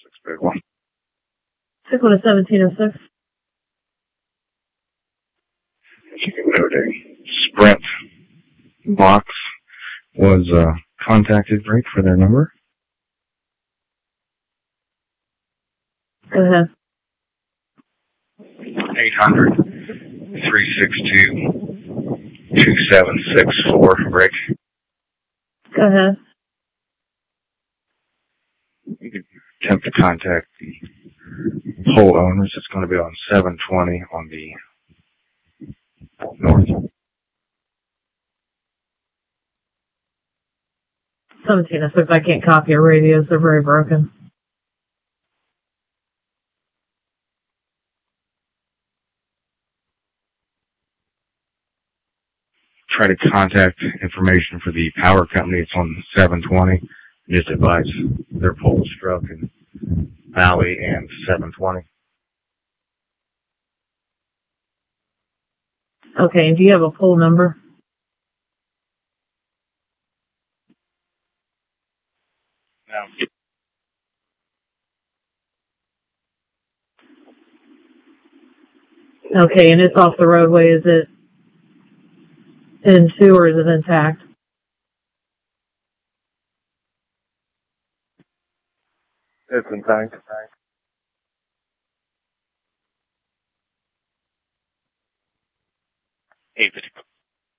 big one. 6-1 to 1706. Sprint box was contacted right for their number. Go ahead. 800-362-2764, Rick. Go ahead. You can attempt to contact the pole owners. It's going to be on 720 on the north. 1706. I can't copy your radios. They're very broken. Try to contact information for the power company. It's on 720. Just advise their pole struck in Valley and 720. Okay, and do you have a pole number? No. Okay, and it's off the roadway. Is it in two or is it intact? It's intact.